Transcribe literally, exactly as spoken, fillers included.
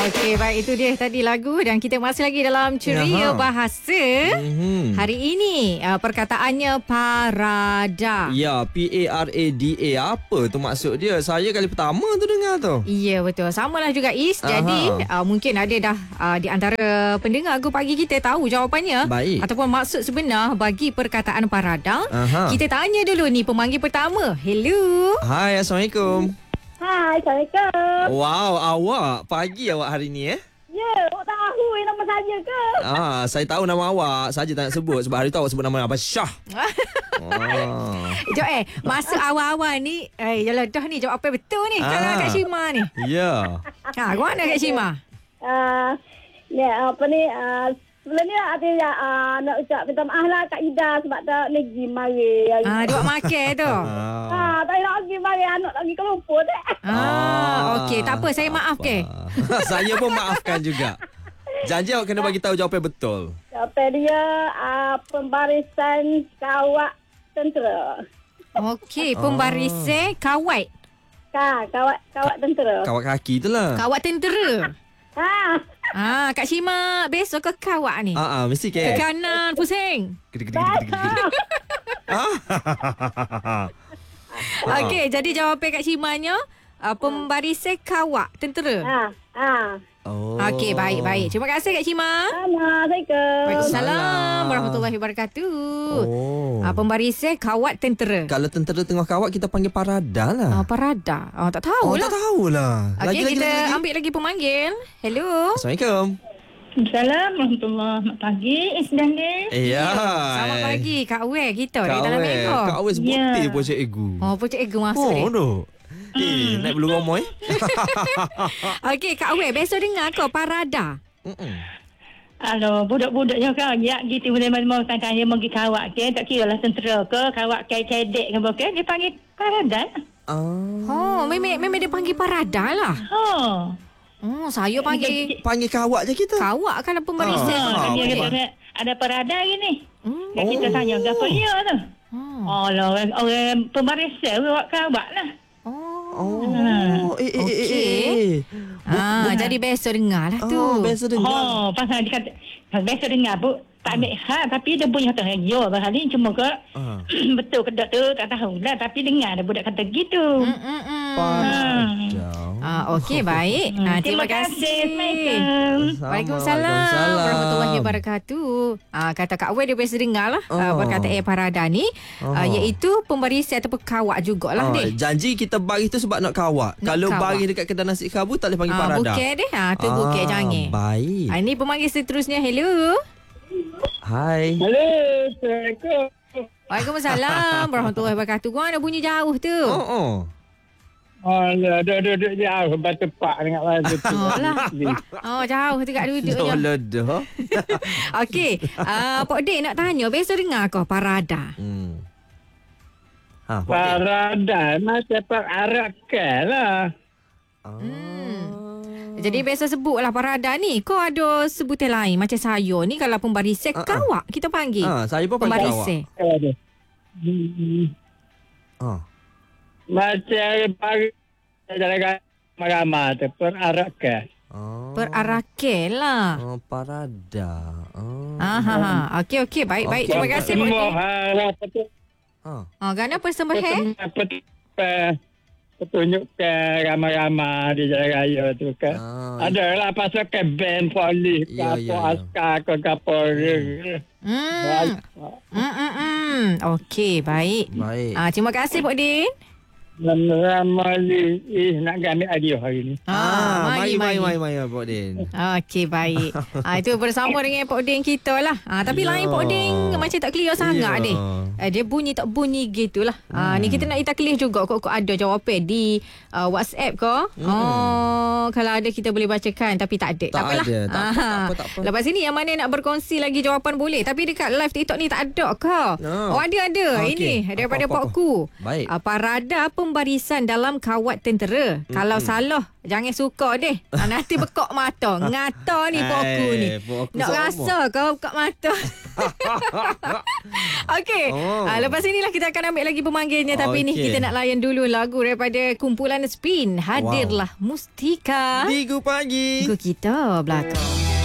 Okey, baik, itu dia tadi lagu dan kita masih lagi dalam Ceria Yaha. Bahasa. Mm-hmm. Hari ini uh, perkataannya parada. Ya, P A R A D A. Apa tu maksud dia? Saya kali pertama tu dengar tu. Ya, betul. Samalah juga Is. Aha. Jadi uh, mungkin ada dah uh, di antara pendengar Go Pagi kita tahu jawapannya. Baik. Ataupun maksud sebenar bagi perkataan parada. Aha. Kita tanya dulu ni pemanggil pertama. Hello. Hai, Assalamualaikum. Hai, Assalamualaikum. Wow, awak pagi awak hari ni eh? Ya, awak tahu nama saya ke? Ah, saya tahu nama awak. Saja tak nak sebut sebab hari tu awak sebut nama Abang Syah. Ah. Jom eh, masa awal-awal ni, eh, yalah dah ni jawab apa betul ni? Kalau Ah. Kak Syima ni. Ya. Ha, kau mana Kak Syima? Uh, ni apa ni? Uh, sebelum ni ada uh, nak ucap minta maaf lah Kak Ida sebab tak lagi mari. Ah, dia buat makan tu. Ah. Ah, tak nak lagi mari anak lagi kelumpur tak? Ah, okey, tak apa, saya maaf ke? Saya pun maafkan juga. Janji awak kena bagi tahu jawapan betul. Jawapan dia uh, pembarisan kawat tentera. Okey, pembarisai kawat. Ka, kawat kawat tentera. Kawat kaki tu lah. Kawat tentera. Ha. Ah, Kak Syima, besok ke kawat ni? Ah, ah, mesti Ke ke? kanan, pusing. Gede, gede, gede, gede, gede. Ah. Okey, jadi jawapan Kak Syimanya uh, pembarisai kawat tentera. Ha. Ha. Oh. Okey, baik, baik. Terima kasih Kak Syima. Assalamualaikum. Waalaikumsalam warahmatullahi wabarakatuh. Oh. Ah, pembarisai kawat tentera. Kalau tentera tengah kawat, kita panggil parada lah. Ah, parada. Ah, tak Oh, tahulah. tak tahulah. Okey, kita lagi, lagi. ambil lagi pemanggil. Hello. Assalamualaikum. Assalamualaikum warahmatullahi pagi Isdan dia. Ya. Selamat pagi Kak Wei kita dari Kak dalam Wei. Ego. Kak Wei sebut Ya. yeah. pun Cik Egu. Oh, pocok ego masuk Oh, dia. duk. Eh, naik bulu romoy. Okey, Kak Wei, besok dengar kau parada. Mm-mm. Alo, budak-budak yang kau ya gitu boleh mau tanya pergi kawat ke, tak kira lah tentera ke, kawat ke cedek ke bukan, dia panggil parada. Ah. Oh, memang memang dia panggil parada lah. Oh. Oh, saya panggil Panggil kawat je kita. kawak kalau pembarisai. Ah. Ha, Ah, dia okey. ada, ada parada gini. Hmm. Dan kita Oh. tanya apa dia tu? Hmm. Oh, lah orang, orang pembarisai buat kawat lah. Oh. Oh, eh, eh, eh, eh, Okey. eh. Ah, jadi besok dengar lah tu. Oh, biasa dengar. Oh, pasal dia kata, biasa dengar bu, tak ambil hal, tapi dia punya kata, yo, bahali cuma ke, Ah. betul ke tak tu, tak tahu lah, tapi dengar ada budak kata gitu. Hmm, hmm, hmm. Parada. Ah, okey, baik. Ah, terima, kasih. Assalamualaikum. Waalaikumsalam warahmatullahi wabarakatuh. Ah, kata Kak Wei dia biasa dengar lah oh. ah, Oh. perkataan parada ni Oh. ah, iaitu pembarisai ataupun kawat jugalah Ah, deh. janji kita baris tu sebab nak kawat. Nak Kalau kawat. baris dekat kedai nasi kabu tak boleh panggil Ah, parada. bukit deh. Ah, tu bukit jangan. Baik. Ah, ini pemanggil seterusnya. Hello. Hai. Hello, Assalamualaikum. Waalaikumsalam warahmatullahi wabarakatuh. Kau ada bunyi jauh tu. Oh, oh. Oh, duduk-duduk jauh sebab tepat dengan masa tu. Oh lah. Oh, jauh tu kat duduknya. Dah. Okey. Ah, Pok Dek nak tanya. Besok dengar kau parada. Hmm. Ha, Pak Dek. Parada macam perakan lah. Hmm. Jadi biasa sebutlah parada ni. Kau ada sebutan lain macam saya ni kalau pembarisai Ah, ah. kawak kita panggil. Ah, saya pun panggil kawat. Pembarisai. Ada. Hmm. Ah. Macam pagi jalan ramai-ramai tu perakan. Oh. Perarakil lah. Oh, parada. Oh. Ah, ha, ha. Okey, okey. Baik, baik. Terima kasih, Pok Semua Dek. hal apa tu? Ah. Ah, gana persembahan? Apa tu? Petunjukkan ramai-ramai di jalan raya tu kan. Ah, Adalah pasukan band polis, Ya, kapal ya, ya. askar ke kapal. Hmm. Hmm, hmm, hmm. Okey, baik. Baik. Ah, terima kasih, Pok Din. Ramai eh nak ambil hadiah hari ni. Ah, mari, mari, mari. mari, mari, Pak Din. Okey, baik. Ah, itu bersama dengan Pok Ding kita lah. Ah, tapi Ya. lain Pok Ding macam tak clear sangat Ya. deh. Ah, dia bunyi tak bunyi gitulah. Ah, ni kita nak ita clear juga kok kok ada jawapan di uh, WhatsApp ke. Hmm. Oh, kalau ada kita boleh bacakan tapi tak ada. Tak apalah. ada. Tak apa, tak apa, tak apa. Lepas ini yang mana nak berkongsi lagi jawapan boleh. Tapi dekat live TikTok ni tak ada ke? No. Oh, ada ada. Okey. Ini daripada Apa, apa, Pokku. apa? Baik. Ah, parada pembarisai dalam barisan dalam kawat tentera. Mm-hmm. Kalau salah, jangan suka deh. Ha, nanti bekok mata. Ngata ni poku ni. Poku Nak sama. rasa kau buka mata. Okey. Oh. Ha, lepas inilah kita akan ambil lagi pemanggilnya. Tapi ni Okey. kita nak layan dulu lagu daripada kumpulan Spin. Hadirlah wow. Mustika. Minggu pagi. Minggu kita belakang.